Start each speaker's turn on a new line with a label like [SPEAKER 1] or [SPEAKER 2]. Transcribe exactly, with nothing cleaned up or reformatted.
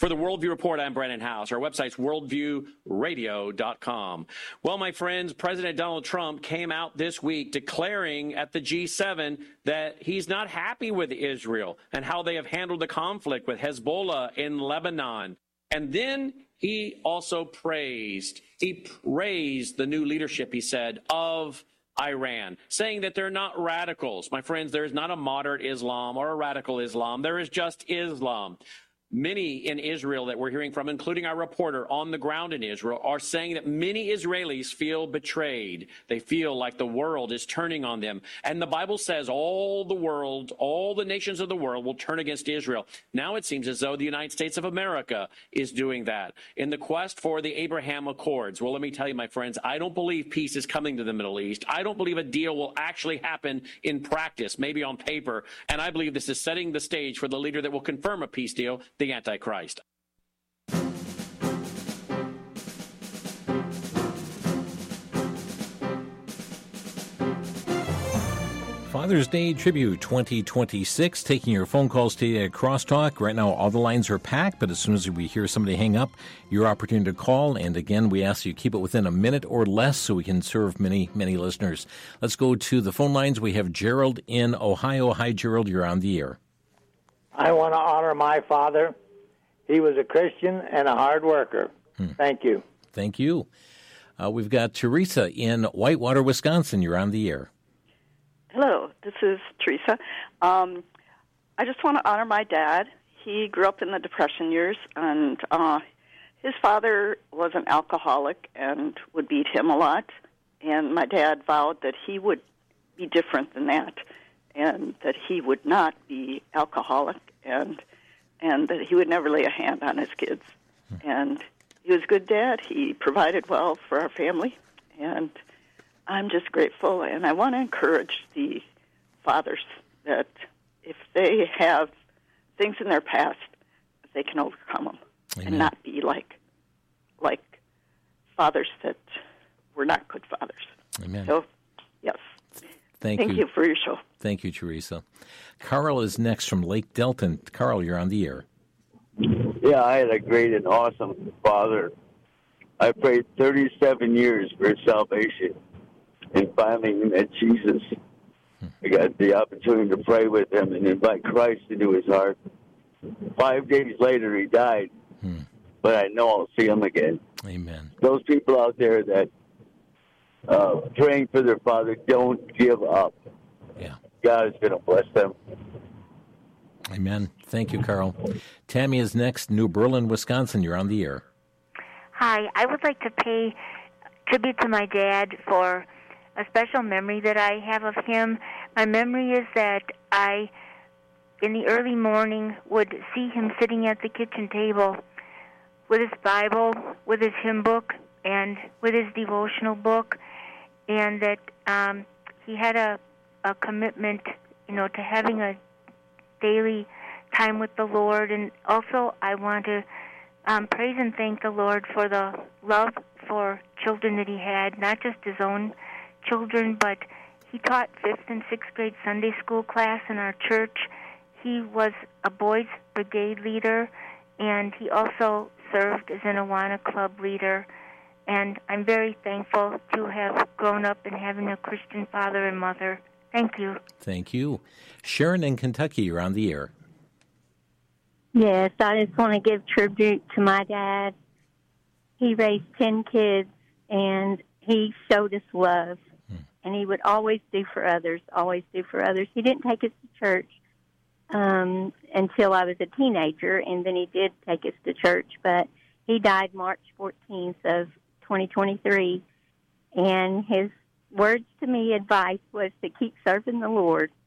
[SPEAKER 1] For the Worldview Report, I'm Brandon House. Our website's worldview radio dot com. Well, my friends, President Donald Trump came out this week declaring at the G seven that he's not happy with Israel and how they have handled the conflict with Hezbollah in Lebanon. And then he also praised, he praised the new leadership, he said, of Iran, saying that they're not radicals. My friends, there is not a moderate Islam or a radical Islam. There is just Islam. Many in Israel that we're hearing from, including our reporter on the ground in Israel, are saying that many Israelis feel betrayed. They feel like the world is turning on them. And the Bible says all the world, all the nations of the world will turn against Israel. Now it seems as though the United States of America is doing that in the quest for the Abraham Accords. Well, let me tell you, my friends, I don't believe peace is coming to the Middle East. I don't believe a deal will actually happen in practice, maybe on paper. And I believe this is setting the stage for the leader that will confirm a peace deal, the Antichrist.
[SPEAKER 2] Father's Day Tribute twenty twenty-six, taking your phone calls today at Crosstalk. Right now, all the lines are packed, but as soon as we hear somebody hang up, your opportunity to call. And again, we ask you keep it within a minute or less so we can serve many, many listeners. Let's go to the phone lines. We have Gerald in Ohio. Hi, Gerald. You're on the air.
[SPEAKER 3] I want to honor my father. He was a Christian and a hard worker. Hmm. Thank you.
[SPEAKER 2] Thank you. Uh, we've got Teresa in Whitewater, Wisconsin. You're on the air.
[SPEAKER 4] Hello, this is Teresa. Um, I just want to honor my dad. He grew up in the Depression years, and uh, his father was an alcoholic and would beat him a lot. And my dad vowed that he would be different than that, and that he would not be alcoholic, and and that he would never lay a hand on his kids. Hmm. And he was a good dad. He provided well for our family, and I'm just grateful. And I want to encourage the fathers that if they have things in their past, they can overcome them. Amen. And not be like like fathers that were not good fathers.
[SPEAKER 2] Amen.
[SPEAKER 4] So, yes.
[SPEAKER 2] Thank,
[SPEAKER 4] Thank
[SPEAKER 2] you.
[SPEAKER 4] you for your show.
[SPEAKER 2] Thank you, Teresa. Carl is next from Lake Delton. Carl, you're on the air.
[SPEAKER 5] Yeah, I had a great and awesome father. I prayed thirty-seven years for his salvation, and finally met Jesus. Hmm. I got the opportunity to pray with him and invite Christ into his heart. Five days later, he died, hmm. but I know I'll see him again.
[SPEAKER 2] Amen.
[SPEAKER 5] Those people out there that uh, praying for their father, don't give up.
[SPEAKER 2] Yeah.
[SPEAKER 5] God is going to bless them.
[SPEAKER 2] Amen. Thank you, Carl. Tammy is next, New Berlin, Wisconsin. You're on the air.
[SPEAKER 6] Hi. I would like to pay tribute to my dad for a special memory that I have of him. My memory is that I, in the early morning, would see him sitting at the kitchen table with his Bible, with his hymn book, and with his devotional book, and that um, he had a, a commitment, you know, to having a daily time with the Lord. And also I want to um, praise and thank the Lord for the love for children that he had, not just his own children, but he taught fifth and sixth grade Sunday school class in our church. He was a boys' brigade leader, and he also served as an Awana Club leader. And I'm very thankful to have grown up and having a Christian father and mother. Thank you.
[SPEAKER 2] Thank you. Sharon in Kentucky, you're on the air.
[SPEAKER 7] Yes, I just want to give tribute to my dad. He raised ten kids, and he showed us love. Hmm. And he would always do for others, always do for others. He didn't take us to church um, until I was a teenager, and then he did take us to church. But he died March fourteenth of twenty twenty-three, and his words to me, advice, was to keep serving the Lord.